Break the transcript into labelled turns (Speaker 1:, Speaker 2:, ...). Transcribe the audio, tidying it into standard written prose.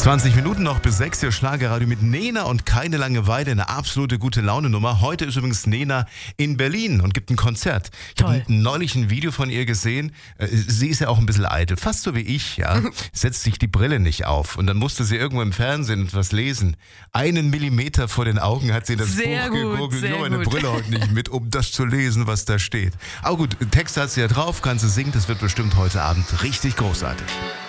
Speaker 1: 20 Minuten noch bis 6 Uhr Schlagerradio mit Nena und keine Langeweile, eine absolute gute Laune-Nummer. Heute ist übrigens Nena in Berlin und gibt ein Konzert. Ich habe neulich ein Video von ihr gesehen. Sie ist ja auch ein bisschen eitel, fast so wie ich, ja. Setzt sich die Brille nicht auf und dann musste sie irgendwo im Fernsehen etwas lesen. 1 Millimeter vor den Augen hat sie in das Buch gegoogelt. Ich habe meine Brille heute nicht mit, um das zu lesen, was da steht. Aber gut, Text hat sie ja drauf, kann sie singen. Das wird bestimmt heute Abend richtig großartig.